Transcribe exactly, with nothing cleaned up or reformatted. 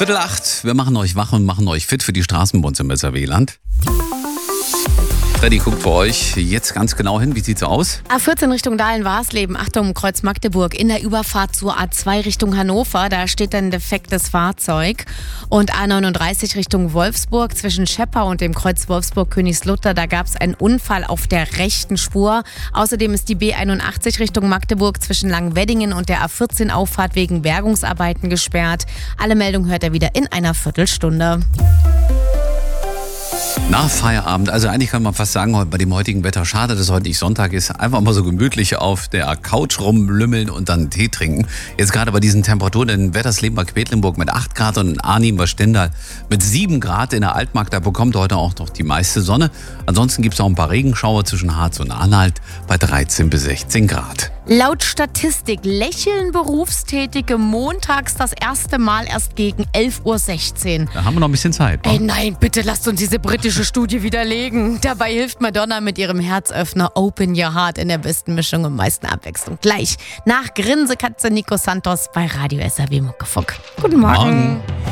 Viertel acht, wir machen euch wach und machen euch fit für die Straßenbahn im Weserweland. Freddy guckt für euch jetzt ganz genau hin. Wie sieht's aus? A vierzehn Richtung Dahlen-Warsleben, Achtung, Kreuz Magdeburg, in der Überfahrt zur A zwei Richtung Hannover, da steht ein defektes Fahrzeug. Und A neununddreißig Richtung Wolfsburg, zwischen Schepper und dem Kreuz Wolfsburg-Königslutter, da gab es einen Unfall auf der rechten Spur. Außerdem ist die B einundachtzig Richtung Magdeburg zwischen Langweddingen und der A vierzehn Auffahrt wegen Bergungsarbeiten gesperrt. Alle Meldungen hört ihr wieder in einer Viertelstunde. Nach Feierabend, also eigentlich kann man fast sagen, bei dem heutigen Wetter, schade, dass heute nicht Sonntag ist, einfach mal so gemütlich auf der Couch rumlümmeln und dann Tee trinken. Jetzt gerade bei diesen Temperaturen in Wettersleben bei Quedlinburg mit acht Grad und in Arnim bei Stendal mit sieben Grad in der Altmark, da bekommt heute auch noch die meiste Sonne. Ansonsten gibt es auch ein paar Regenschauer zwischen Harz und Anhalt bei dreizehn bis sechzehn Grad. Laut Statistik lächeln Berufstätige montags das erste Mal erst gegen elf Uhr sechzehn. Da haben wir noch ein bisschen Zeit. Ey, nein, bitte lasst uns diese britische Studie widerlegen. Dabei hilft Madonna mit ihrem Herzöffner Open Your Heart in der besten Mischung und meisten Abwechslung. Gleich nach Grinsekatze Nico Santos bei Radio S R W Muckefuck. Guten Morgen. Morgen.